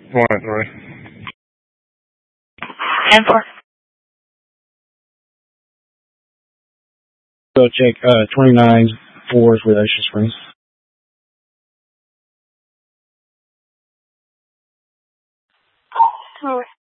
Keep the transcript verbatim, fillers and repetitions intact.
Morning, Roy. And for Go check uh, twenty-nine fours with Ocean Springs. Roy.